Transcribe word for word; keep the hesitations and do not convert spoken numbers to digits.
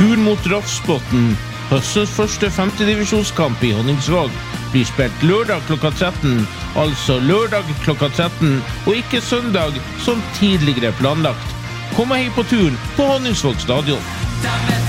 Turn mot Rafsbotn, høstens første femtedivisjonskamp i Honningsvåg, blir spilt lørdag klokka tretten, altså lørdag klokka tretten, og ikke søndag som tidligere planlagt. Kom og hei på turen på Honningsvåg stadion.